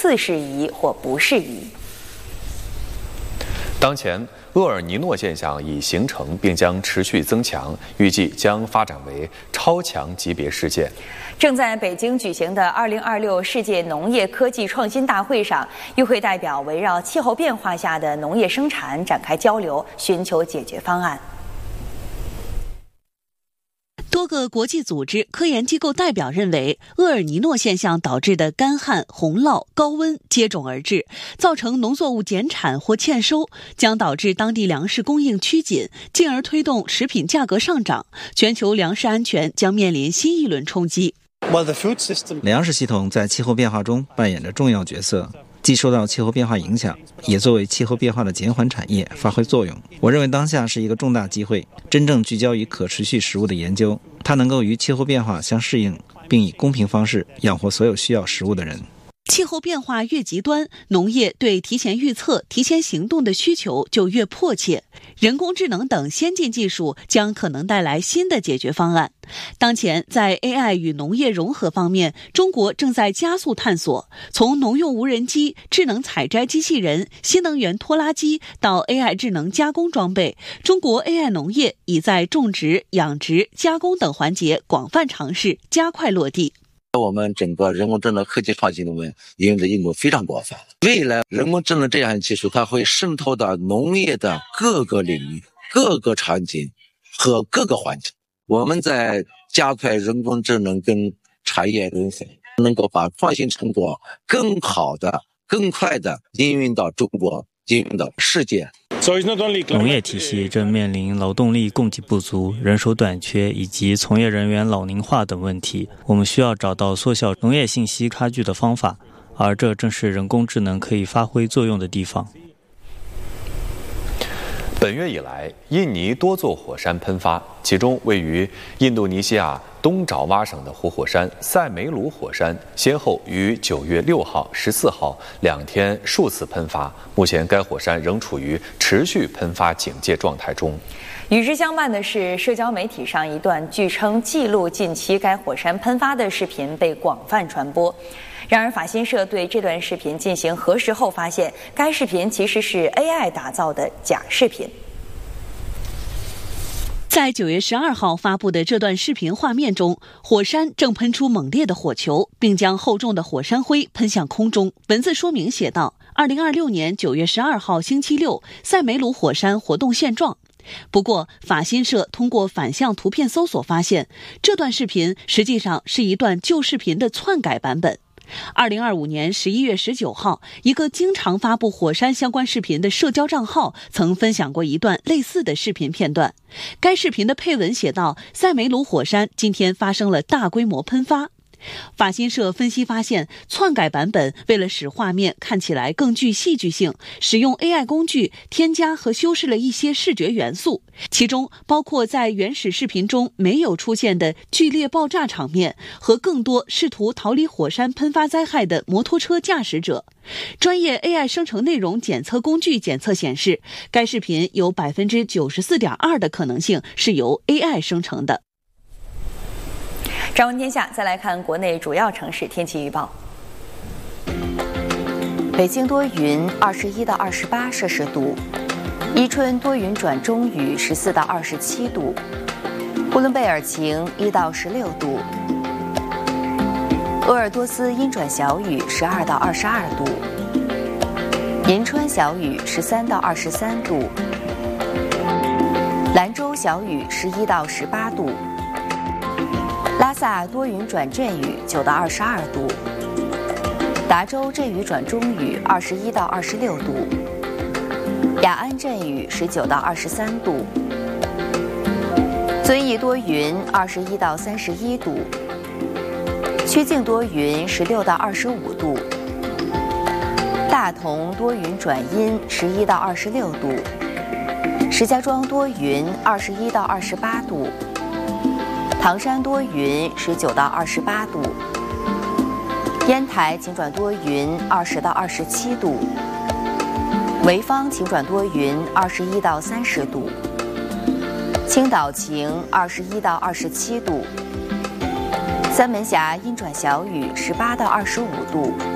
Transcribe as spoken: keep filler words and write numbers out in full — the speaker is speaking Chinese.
次适宜或不适宜。 当前，厄尔尼诺现象已形成并将持续增强，预计将发展为超强级别事件。 正在北京举行的二零二六世界农业科技创新大会上，与会代表围绕气候变化下的农业生产展开交流，寻求解决方案。 多个国际组织、科研机构代表认为，厄尔尼诺现象导致的干旱、洪涝、高温接踵而至，造成农作物减产或欠收，将导致当地粮食供应趋紧，进而推动食品价格上涨，全球粮食安全将面临新一轮冲击。 粮食系统在气候变化中扮演着重要角色，既受到气候变化影响，也作为气候变化的减缓产业发挥作用。我认为当下是一个重大机会，真正聚焦于可持续食物的研究，它能够与气候变化相适应，并以公平方式养活所有需要食物的人。 气候变化越极端，农业对提前预测、提前行动的需求就越迫切。人工智能等先进技术将可能带来新的解决方案。当前，在 A I 与农业融合方面，中国正在加速探索，从农用无人机、智能采摘机器人、新能源拖拉机到 A I 智能加工装备，中国 A I 农业已在种植、养殖、加工等环节广泛尝试，加快落地。 我们整个人工智能科技创新的应用的应用非常广泛，未来人工智能这样的技术，它会渗透到农业的各个领域、各个场景和各个环节。我们在加快人工智能跟产业融合，能够把创新成果更好的、更快的应用到中国，应用到世界。 农业体系正面临劳动力供给不足、人手短缺以及从业人员老龄化等问题。我们需要找到缩小农业信息差距的方法，而这正是人工智能可以发挥作用的地方。 本月以来，印尼多座火山喷发，其中位于印度尼西亚东爪哇省的活火山塞梅鲁火山，先后于九月六号、十四号两天数次喷发。目前，该火山仍处于持续喷发警戒状态中。 与之相伴的是，社交媒体上一段据称记录近期该火山喷发的视频被广泛传播。然而，法新社对这段视频进行核实后发现，该视频其实是 A I 打造的假视频。 在九月十二号发布的这段视频画面中，火山正喷出猛烈的火球，并将厚重的火山灰喷向空中。文字说明写道：二零二六年九月十二号星期六，塞梅鲁火山活动现状。不过，法新社通过反向图片搜索发现，这段视频实际上是一段旧视频的篡改版本。二零二五年十一月十九号，一个经常发布火山相关视频的社交账号曾分享过一段类似的视频片段。该视频的配文写道：塞梅鲁火山今天发生了大规模喷发。法新社分析发现，篡改版本为了使画面看起来更具戏剧性，使用 A I 工具添加和修饰了一些视觉元素，其中包括在原始视频中没有出现的剧烈爆炸场面和更多试图逃离火山喷发灾害的摩托车驾驶者。专业 A I 生成内容检测工具检测显示，该视频有 百分之九十四点二 的可能性是由 A I 生成的。 朝闻天下，再来看国内主要城市天气预报。北京多云，二十一到二十八摄氏度；伊春多云转中雨，十四到二十七度；呼伦贝尔晴，一到十六度；鄂尔多斯阴转小雨，十二到二十二度；银川小雨，十三到二十三度；兰州小雨，十一到十八度。拉萨多云转阵雨，九到二十二度；达州阵雨转中雨，二十一到二十六度；雅安阵雨，十九到二十三度；遵义多云，二十一到三十一度；曲靖多云，十六到二十五度；大同多云转阴，十一到二十六度；石家庄多云，二十一到二十八度；唐山多云，十九到二十八度；烟台晴转多云，二十到二十七度；潍坊晴转多云，二十一到三十度；青岛晴，二十一到二十七度；三门峡阴转小雨，十八到二十五度；